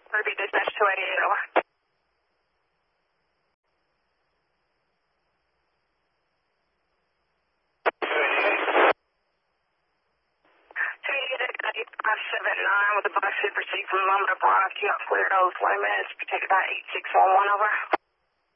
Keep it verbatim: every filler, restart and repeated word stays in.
Ruby dispatch two eighty-eight, over. two eighty-eight, five seven nine with the bus supersede from Lumber Block. You got cleared over twenty minutes, protected by eight six one one, over.